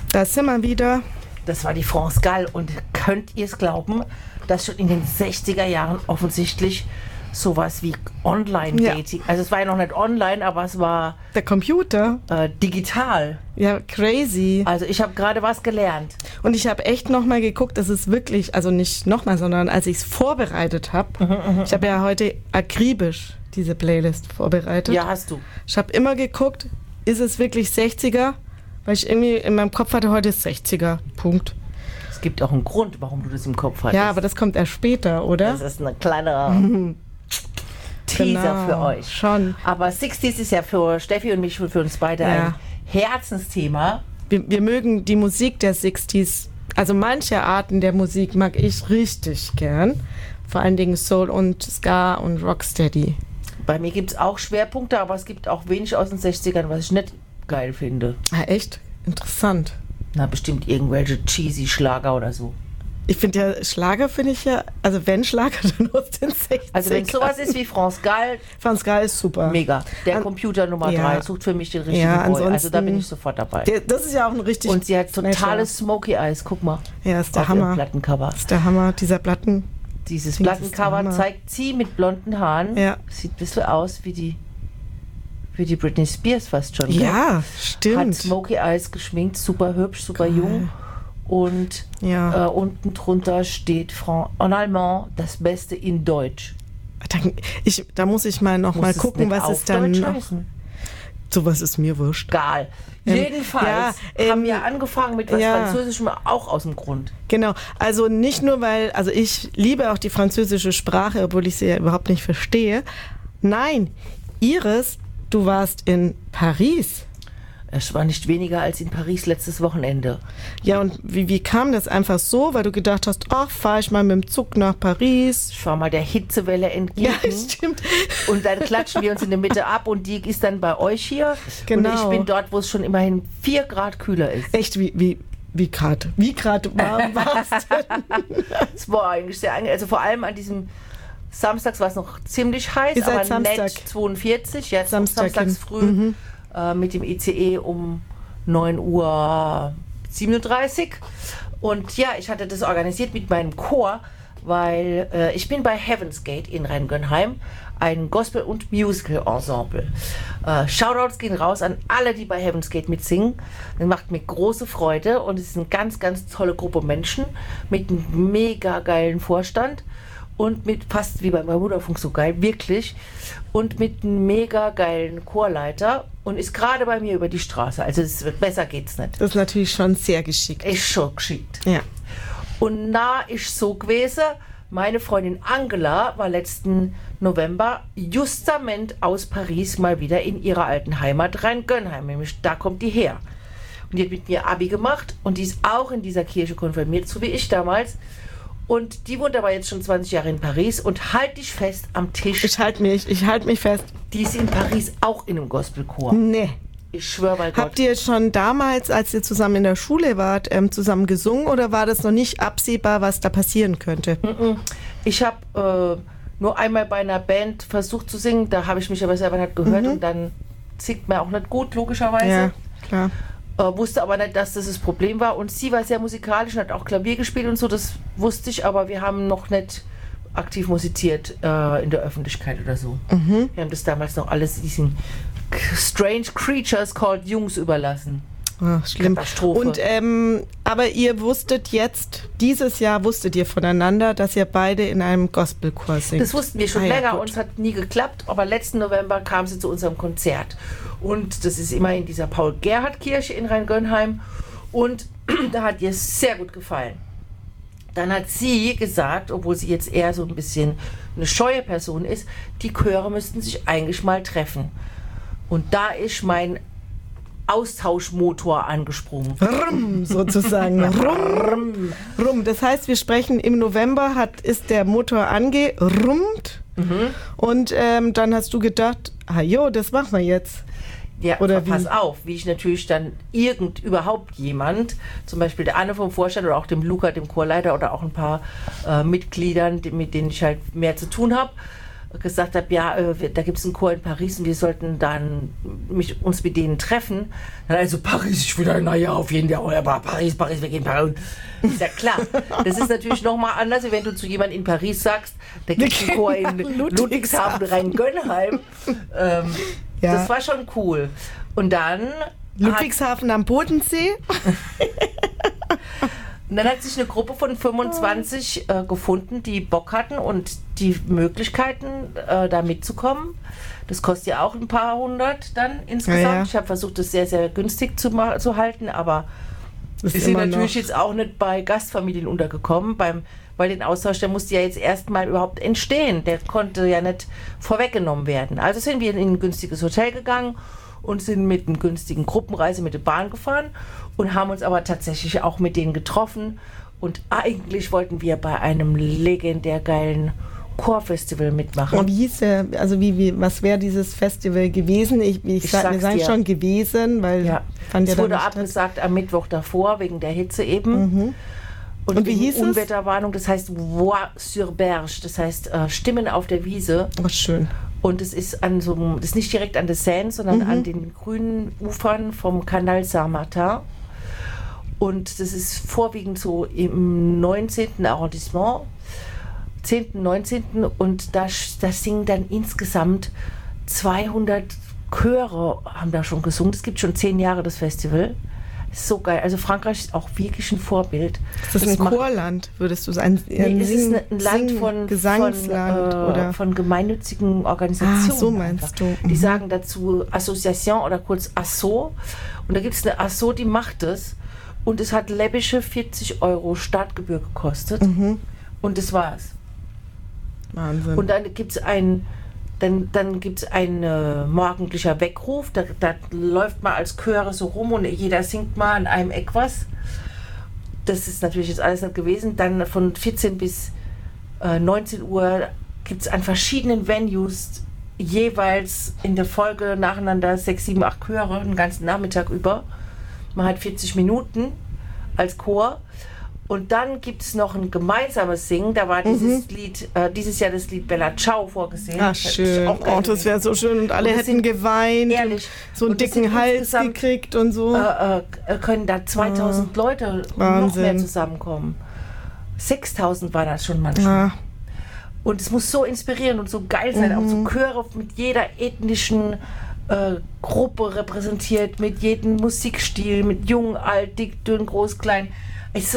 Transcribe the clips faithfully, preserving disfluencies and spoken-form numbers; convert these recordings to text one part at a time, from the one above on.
Da sind wir wieder. Das war die France Gall. Und könnt ihr es glauben, dass schon in den sechziger Jahren offensichtlich sowas wie Online-Dating, ja. Also es war ja noch nicht online, aber es war der Computer. Äh, digital. Ja, crazy. Also ich habe gerade was gelernt. Und ich habe echt nochmal geguckt, das ist wirklich, also nicht nochmal, sondern als ich es vorbereitet habe, mhm, ich habe ja heute akribisch diese Playlist vorbereitet. Ja, hast du. Ich habe immer geguckt, ist es wirklich sechziger? Weil ich irgendwie in meinem Kopf hatte, heute ist sechziger. Punkt. Es gibt auch einen Grund, warum du das im Kopf hattest. Ja, aber das kommt erst später, oder? Das ist eine kleine Teaser genau, für euch. Schon. Aber sechziger ist ja für Steffi und mich und für uns beide ja. ein Herzensthema. Wir, wir mögen die Musik der sechziger, also manche Arten der Musik mag ich richtig gern. Vor allen Dingen Soul und Ska und Rocksteady. Bei mir gibt es auch Schwerpunkte, aber es gibt auch wenig aus den sechzigern, was ich nicht geil finde. Ah, echt? Interessant. Na, bestimmt irgendwelche cheesy Schlager oder so. Ich finde ja, Schlager finde ich ja, also wenn Schlager, dann aus den sechzigern. Also wenn sowas ist wie France Gall. France Gall ist super. Mega. Der An, Computer Nummer drei ja. sucht für mich den richtigen ja, Boy. Also da bin ich sofort dabei. Der, das ist ja auch ein richtig... Und sie hat totales Smoky Eyes, guck mal. Ja, ist der Hammer. Plattencover. Ist der Hammer, dieser Platten... Dieses Plattencover zeigt sie mit blonden Haaren. Ja. Sieht ein bisschen aus wie die... Wie die Britney Spears fast schon. Ja, gell? Stimmt. Hat Smoky Eyes geschminkt, super hübsch, super Geil. jung. Und ja. äh, unten drunter steht en allemand das Beste in Deutsch. Dann, ich, da muss ich mal noch muss mal gucken, was es dann Deutsch noch... heißen? Sowas ist mir wurscht. Egal. Ähm, Jedenfalls ja, ähm, haben wir angefangen mit was ja. Französischem, auch aus dem Grund. Genau. Also nicht nur, weil... Also ich liebe auch die französische Sprache, obwohl ich sie ja überhaupt nicht verstehe. Nein, Iris, du warst in Paris. Es war nicht weniger als in Paris letztes Wochenende. Ja, und wie, wie kam das einfach so? Weil du gedacht hast, ach, fahre ich mal mit dem Zug nach Paris. Ich fahre mal der Hitzewelle entgegen. Ja, stimmt. Und dann klatschen wir uns in der Mitte ab und die ist dann bei euch hier. Genau. Und ich bin dort, wo es schon immerhin vier Grad kühler ist. Echt, wie, wie, wie Grad? Wie Grad warm war es denn? Es war eigentlich sehr angenehm. Also vor allem an diesem Samstags war es noch ziemlich heiß, aber Samstag. nett zweiundvierzig. Jetzt Samstag samstags früh. Mhm. Mit dem I C E um neun Uhr siebenunddreißig. Und ja, ich hatte das organisiert mit meinem Chor, weil äh, ich bin bei Heaven's Gate in Rheingönheim, ein Gospel- und Musical-Ensemble. Äh, Shoutouts gehen raus an alle, die bei Heaven's Gate mitsingen. Das macht mir große Freude und es ist eine ganz, ganz tolle Gruppe Menschen mit einem mega geilen Vorstand. Und mit, fast wie bei meinem Bruderfunk so geil, wirklich. Und mit einem mega geilen Chorleiter. Und ist gerade bei mir über die Straße. Also es wird, besser geht's nicht. Das ist natürlich schon sehr geschickt. Ist schon geschickt. Ja. Und na ist so gewesen, meine Freundin Angela war letzten November justament aus Paris mal wieder in ihrer alten Heimat Rheingönheim. Nämlich da kommt die her. Und die hat mit mir Abi gemacht. Und die ist auch in dieser Kirche konfirmiert, so wie ich damals. Und die wohnt aber jetzt schon zwanzig Jahre in Paris und halt dich fest am Tisch. Ich halte mich, ich halte mich fest. Die ist in Paris auch in einem Gospelchor. Nee. Ich schwöre bei Gott. Habt ihr schon damals, als ihr zusammen in der Schule wart, ähm, zusammen gesungen oder war das noch nicht absehbar, was da passieren könnte? Ich habe äh, nur einmal bei einer Band versucht zu singen, da habe ich mich aber selber nicht gehört mhm. und dann singt man auch nicht gut, logischerweise. Ja, klar. Äh, wusste aber nicht, dass das das Problem war. Und sie war sehr musikalisch und hat auch Klavier gespielt und so, das wusste ich, aber wir haben noch nicht aktiv musiziert äh, in der Öffentlichkeit oder so. Mhm. Wir haben das damals noch alles diesen Strange Creatures called Jungs überlassen. Ach, schlimm. Katastrophe. Und, ähm, aber ihr wusstet jetzt, dieses Jahr wusstet ihr voneinander, dass ihr beide in einem Gospelchor singt. Das wussten wir schon ah, länger ja, und es hat nie geklappt, aber letzten November kam sie zu unserem Konzert. Und das ist immer in dieser Paul-Gerhardt-Kirche in Rheingönheim und da hat ihr sehr gut gefallen. Dann hat sie gesagt, obwohl sie jetzt eher so ein bisschen eine scheue Person ist, die Chöre müssten sich eigentlich mal treffen. Und da ist mein Austauschmotor angesprungen. Rum, sozusagen. Rum, rum. Das heißt, wir sprechen im November, hat, ist der Motor angerummt mhm. und ähm, dann hast du gedacht, ah jo, das machen wir jetzt. Ja, oder pass wie? auf, wie ich natürlich dann irgend überhaupt jemand, zum Beispiel der Anne vom Vorstand oder auch dem Luca, dem Chorleiter oder auch ein paar äh, Mitgliedern, die, mit denen ich halt mehr zu tun habe, gesagt habe, ja, äh, da gibt es einen Chor in Paris und wir sollten dann mich, uns mit denen treffen. Dann also Paris, ich will da, naja, auf jeden Fall, aber Paris, Paris, wir gehen Paris. Ist ja klar. Das ist natürlich nochmal anders, wenn du zu jemandem in Paris sagst, da gibt es einen Chor in Ludwigshafen, Rheingönheim. Ähm, ja. Das war schon cool. Und dann... Ludwigshafen am Bodensee? Und dann hat sich eine Gruppe von fünfundzwanzig äh, gefunden, die Bock hatten und die Möglichkeiten, äh, da mitzukommen. Das kostet ja auch ein paar hundert dann insgesamt. Ja, ja. Ich habe versucht, das sehr, sehr günstig zu, ma- zu halten, aber wir sind natürlich noch. Jetzt auch nicht bei Gastfamilien untergekommen. Beim, weil den Austausch, der musste ja jetzt erstmal überhaupt entstehen. Der konnte ja nicht vorweggenommen werden. Also sind wir in ein günstiges Hotel gegangen und sind mit einer günstigen Gruppenreise mit der Bahn gefahren und haben uns aber tatsächlich auch mit denen getroffen. Und eigentlich wollten wir bei einem legendär geilen Chorfestival mitmachen. Und wie hieß der, also wie, wie was wäre dieses Festival gewesen? Ich, ich, ich sag, wir sagen schon gewesen, weil ja. fand es ja wurde abgesagt am Mittwoch davor, wegen der Hitze eben. Mhm. Und, und wie hieß es? Unwetterwarnung, das heißt Voix sur Berge, das heißt äh, Stimmen auf der Wiese. Oh, schön. Und es ist an so das ist nicht direkt an der Seine, sondern mhm. an den grünen Ufern vom Canal Saint-Martin. Und das ist vorwiegend so im neunzehnten Arrondissement, zehnten, neunzehnten Und da, da singen dann insgesamt zweihundert Chöre, haben da schon gesungen. Das gibt schon zehn Jahre, das Festival. So geil. Also Frankreich ist auch wirklich ein Vorbild. Ist das, das ein Chorland, würdest du sagen? Nee, es ist ein Land von, Gesangsland von, äh, oder? von gemeinnützigen Organisationen. Ah, so meinst einfach. du. Die mhm. sagen dazu Association oder kurz Asso. Und da gibt es eine Asso, die macht das. Und es hat läppische vierzig Euro Startgebühr gekostet. Mhm. Und das war's. Wahnsinn. Und dann gibt es ein Dann, dann gibt es ein äh, morgendlicher Weckruf, da, da läuft man als Chöre so rum und jeder singt mal an einem Eck was. Das ist natürlich jetzt alles nicht gewesen. Dann von vierzehn bis äh, neunzehn Uhr gibt es an verschiedenen Venues jeweils in der Folge nacheinander sechs, sieben, acht Chöre, den ganzen Nachmittag über. Man hat vierzig Minuten als Chor. Und dann gibt es noch ein gemeinsames Singen. Da war dieses mhm. Lied, äh, dieses Jahr das Lied Bella Ciao vorgesehen. Ach, schön. Oh, das wäre so schön. Und alle und hätten geweint. Ehrlich. So einen dicken Hals gekriegt und so. Äh, äh, können da zweitausend ah, Leute Wahnsinn. noch mehr zusammenkommen. sechstausend war das schon manchmal. Ah. Und es muss so inspirieren und so geil sein. Mhm. Auch so Chöre mit jeder ethnischen äh, Gruppe repräsentiert, mit jedem Musikstil, mit jung, alt, dick, dünn, groß, klein. Es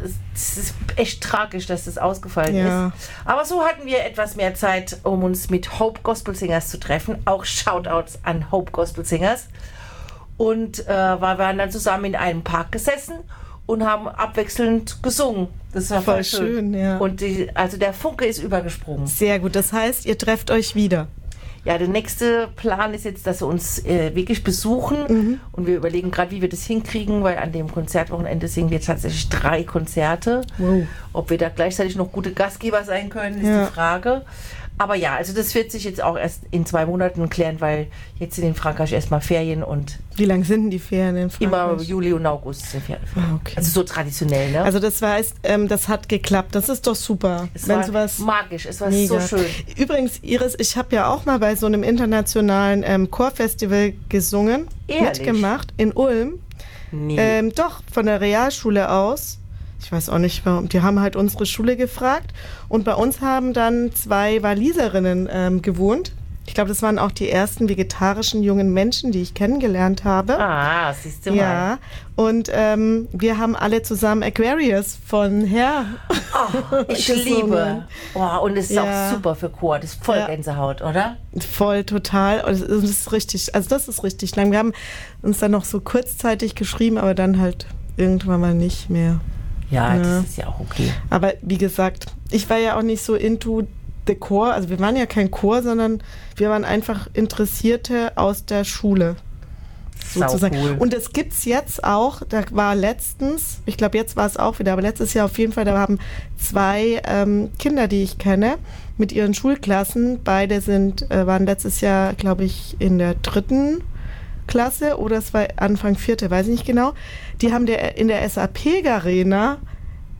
ist echt tragisch, dass das ausgefallen ja. ist. Aber so hatten wir etwas mehr Zeit, um uns mit Hope Gospel Singers zu treffen. Auch Shoutouts an Hope Gospel Singers. Und äh, wir waren dann zusammen in einem Park gesessen und haben abwechselnd gesungen. Das war voll, voll schön. schön ja. Und die, also der Funke ist übergesprungen. Sehr gut. Das heißt, ihr trefft euch wieder. Ja, der nächste Plan ist jetzt, dass wir uns äh, wirklich besuchen mhm. und wir überlegen gerade, wie wir das hinkriegen, weil an dem Konzertwochenende singen wir tatsächlich drei Konzerte. Wow. Ob wir da gleichzeitig noch gute Gastgeber sein können, ist ja. die Frage. Aber ja, also das wird sich jetzt auch erst in zwei Monaten klären, weil jetzt sind in Frankreich erstmal Ferien und... Wie lang sind denn die Ferien in Frankreich? Immer Juli und August sind Ferien. Ah, okay. Also so traditionell, ne? Also das heißt, ähm, das hat geklappt. Das ist doch super. Es war sowas magisch, es war mega. So schön. Übrigens, Iris, ich habe ja auch mal bei so einem internationalen ähm, Chorfestival gesungen. Ehrlich? Mitgemacht in Ulm. Nee. Ähm, doch, von der Realschule aus. Ich weiß auch nicht warum. Die haben halt unsere Schule gefragt. Und bei uns haben dann zwei Waliserinnen ähm, gewohnt. Ich glaube, das waren auch die ersten vegetarischen jungen Menschen, die ich kennengelernt habe. Ah, siehst du mal. Ja, und ähm, wir haben alle zusammen Aquarius von Her. Oh, ich liebe. Oh, und es ist ja. auch super für Chor. Das ist voll ja. Gänsehaut, oder? Voll, total. Und das ist richtig, also das ist richtig lang. Wir haben uns dann noch so kurzzeitig geschrieben, aber dann halt irgendwann mal nicht mehr. Ja, ja, das ist ja auch okay. Aber wie gesagt, ich war ja auch nicht so into the Chor, also wir waren ja kein Chor, sondern wir waren einfach Interessierte aus der Schule. Sozusagen. Cool. Und das gibt es jetzt auch, da war letztens, ich glaube jetzt war es auch wieder, aber letztes Jahr auf jeden Fall, da haben zwei ähm, Kinder, die ich kenne, mit ihren Schulklassen, beide sind, äh, waren letztes Jahr, glaube ich, in der dritten Klasse oder es war Anfang vierte, weiß ich nicht genau. Die haben der, in der S A P-Arena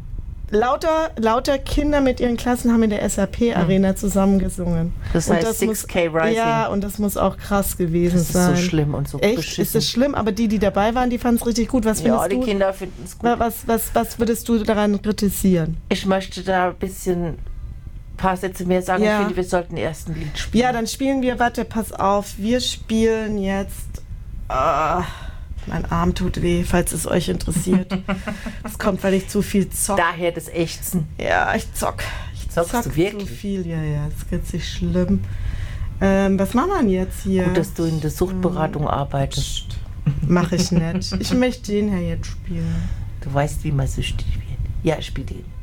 lauter, lauter Kinder mit ihren Klassen haben in der S A P-Arena mhm. zusammengesungen. Das und heißt das six K muss, Rising. Ja, und das muss auch krass gewesen sein. Das ist so schlimm und so Echt? beschissen. Ist das schlimm? Aber die, die dabei waren, die fanden es richtig gut. Was findest ja, die du? Kinder finden es gut. Was, was, was würdest du daran kritisieren? Ich möchte da ein bisschen, ein paar Sätze mehr sagen. Ja. Ich finde, wir sollten erst ein Lied spielen. Ja, dann spielen wir, warte, pass auf, wir spielen jetzt, ah, mein Arm tut weh, falls es euch interessiert. Das kommt, weil ich zu viel zock. Daher das Ächzen. Ja, ich zock. Ich Zockst zock du wirklich? zu viel, ja, ja, das ist richtig schlimm. Ähm, was machen wir denn jetzt hier? Gut, dass du in der Suchtberatung hm. arbeitest. Mach ich nicht. Ich möchte den hier jetzt spielen. Du weißt, wie man süchtig wird. Ja, spiel den.